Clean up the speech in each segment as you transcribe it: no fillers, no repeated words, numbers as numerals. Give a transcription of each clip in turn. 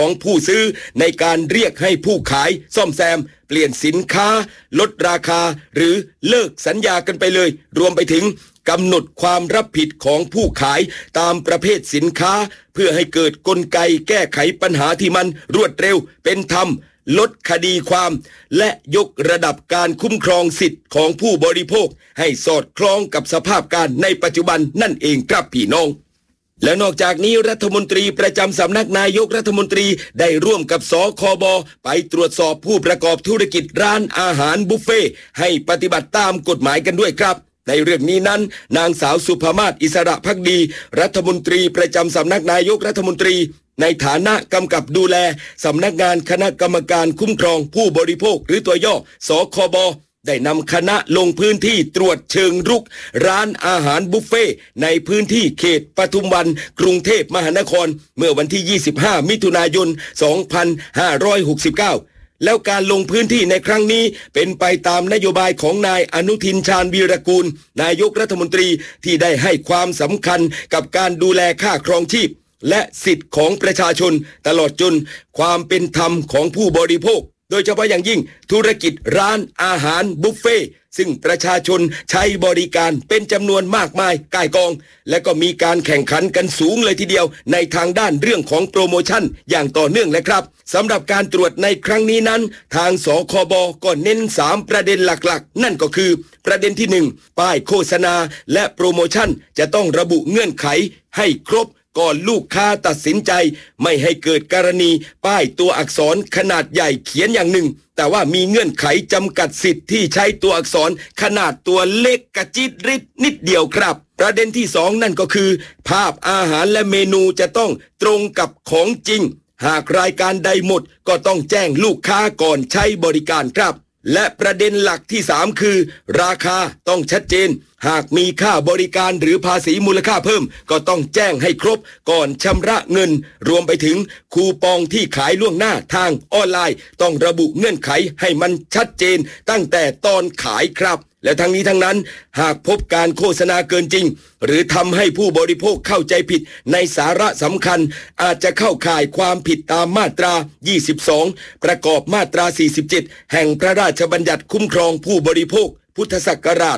ของผู้ซื้อในการเรียกให้ผู้ขายซ่อมแซมเปลี่ยนสินค้าลดราคาหรือเลิกสัญญากันไปเลยรวมไปถึงกำหนดความรับผิดของผู้ขายตามประเภทสินค้าเพื่อให้เกิดกลไกแก้ไขปัญหาที่มันรวดเร็วเป็นธรรมลดคดีความและยกระดับการคุ้มครองสิทธิ์ของผู้บริโภคให้สอดคล้องกับสภาพการในปัจจุบันนั่นเองครับพี่น้องและนอกจากนี้รัฐมนตรีประจำสำนักนายกรัฐมนตรีได้ร่วมกับสคบไปตรวจสอบผู้ประกอบธุรกิจร้านอาหารบุฟเฟ่ให้ปฏิบัติตามกฎหมายกันด้วยครับในเรื่องนี้นั้นนางสาวสุภมาศอิสระภักดีรัฐมนตรีประจำสำนักนายกรัฐมนตรีในฐานะกำกับดูแลสำนักงานคณะกรรมการคุ้มครองผู้บริโภคหรือตัวย่อสคบได้นำคณะลงพื้นที่ตรวจเชิงรุกร้านอาหารบุฟเฟ่ในพื้นที่เขตปทุมวันกรุงเทพมหานครเมื่อวันที่25มิถุนายน2569แล้วการลงพื้นที่ในครั้งนี้เป็นไปตามนโยบายของนายอนุทินชาญวีรกูลนายกรัฐมนตรีที่ได้ให้ความสำคัญกับการดูแลค่าครองชีพและสิทธิของประชาชนตลอดจนความเป็นธรรมของผู้บริโภคโดยเฉพาะอย่างยิ่งธุรกิจร้านอาหารบุฟเฟ่ซึ่งประชาชนใช้บริการเป็นจำนวนมากมายก่ายกองและก็มีการแข่งขันกันสูงเลยทีเดียวในทางด้านเรื่องของโปรโมชั่นอย่างต่อเนื่องเลยครับสำหรับการตรวจในครั้งนี้นั้นทางสคบก็เน้น3ประเด็นหลักๆนั่นก็คือประเด็นที่1ป้ายโฆษณาและโปรโมชั่นจะต้องระบุเงื่อนไขให้ครบก่อนลูกค้าตัดสินใจไม่ให้เกิดกรณีป้ายตัวอักษรขนาดใหญ่เขียนอย่างหนึ่งแต่ว่ามีเงื่อนไขจำกัดสิทธิ์ที่ใช้ตัวอักษรขนาดตัวเล็กกระจิตริดนิดเดียวครับประเด็นที่2นั่นก็คือภาพอาหารและเมนูจะต้องตรงกับของจริงหากรายการใดหมดก็ต้องแจ้งลูกค้าก่อนใช้บริการครับและประเด็นหลักที่3คือราคาต้องชัดเจนหากมีค่าบริการหรือภาษีมูลค่าเพิ่มก็ต้องแจ้งให้ครบก่อนชำระเงินรวมไปถึงคูปองที่ขายล่วงหน้าทางออนไลน์ต้องระบุเงื่อนไขให้มันชัดเจนตั้งแต่ตอนขายครับและทั้งนี้ทั้งนั้นหากพบการโฆษณาเกินจริงหรือทำให้ผู้บริโภคเข้าใจผิดในสาระสำคัญอาจจะเข้าข่ายความผิดตามมาตรา22ประกอบมาตรา47แห่งพระราชบัญญัติคุ้มครองผู้บริโภคพุทธศักราช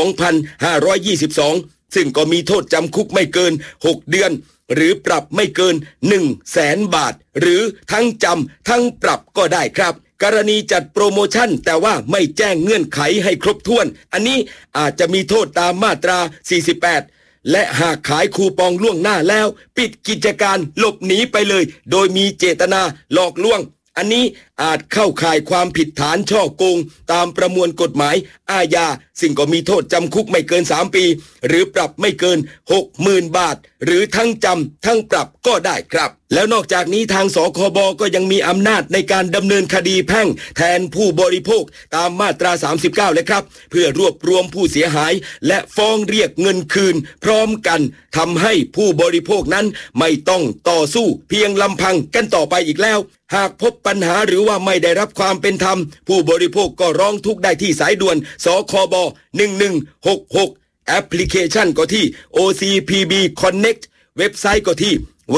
2522ซึ่งก็มีโทษจำคุกไม่เกิน6เดือนหรือปรับไม่เกิน 100,000 บาทหรือทั้งจำทั้งปรับก็ได้ครับกรณีจัดโปรโมชั่นแต่ว่าไม่แจ้งเงื่อนไขให้ครบถ้วนอันนี้อาจจะมีโทษตามมาตรา48และหากขายคูปองล่วงหน้าแล้วปิดกิจการหลบหนีไปเลยโดยมีเจตนาหลอกลวงอันนี้อาจเข้าข่ายความผิดฐานฉ้อโกงตามประมวลกฎหมายอาญาซึ่งก็มีโทษจำคุกไม่เกิน3ปีหรือปรับไม่เกิน 60,000 บาทหรือทั้งจำทั้งปรับก็ได้ครับแล้วนอกจากนี้ทางสคบก็ยังมีอำนาจในการดำเนินคดีแพ่งแทนผู้บริโภคตามมาตรา39เลยครับเพื่อรวบรวมผู้เสียหายและฟ้องเรียกเงินคืนพร้อมกันทำให้ผู้บริโภคนั้นไม่ต้องต่อสู้เพียงลำพังกันต่อไปอีกแล้วหากพบปัญหาหรือว่าไม่ได้รับความเป็นธรรมผู้บริโภคก็ร้องทุกข์ได้ที่สายด่วนสคบ1166แอปพลิเคชันก็ที่ OCPB Connect เว็บไซต์ก็ที่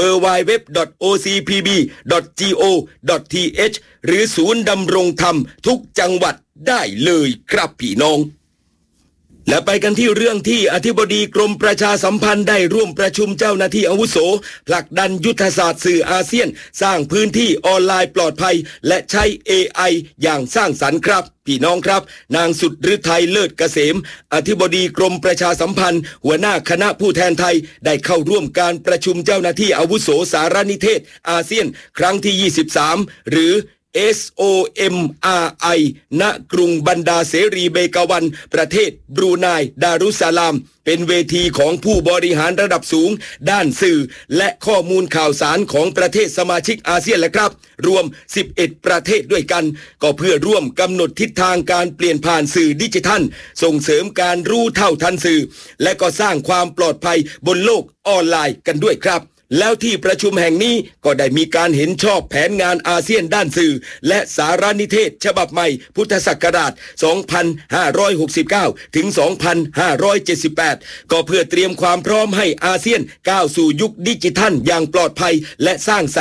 www.ocpb.go.th หรือศูนย์ดำรงธรรมทุกจังหวัดได้เลยครับพี่น้องและไปกันที่เรื่องที่อธิบดีกรมประชาสัมพันธ์ได้ร่วมประชุมเจ้าหน้าที่อาวุโสผลักดันยุทธศาสตร์สื่ออาเซียนสร้างพื้นที่ออนไลน์ปลอดภัยและใช้ AI อย่างสร้างสรรค์ครับพี่น้องครับนางสุดฤทัยเลิศเกษมอธิบดีกรมประชาสัมพันธ์หัวหน้าคณะผู้แทนไทยได้เข้าร่วมการประชุมเจ้าหน้าที่อาวุโสสารนิเทศอาเซียนครั้งที่23หรือSOMRI ณกรุงบันดาเสรีเบกาวันประเทศบรูไนดารุสสลามเป็นเวทีของผู้บริหารระดับสูงด้านสื่อและข้อมูลข่าวสารของประเทศสมาชิกอาเซียนและครับรวม11ประเทศด้วยกันก็เพื่อร่วมกำหนดทิศทางการเปลี่ยนผ่านสื่อดิจิทัลส่งเสริมการรู้เท่าทันสื่อและก็สร้างความปลอดภัยบนโลกออนไลน์กันด้วยครับแล้วที่ประชุมแห่งนี้ก็ได้มีการเห็นชอบแผนงานอาเซียนด้านสื่อและสารนิเทศฉบับใหม่พุทธศักราช2569ถึง2578ก็เพื่อเตรียมความพร้อมให้อาเซียนก้าวสู่ยุคดิจิทัลอย่างปลอดภัยและสร้าง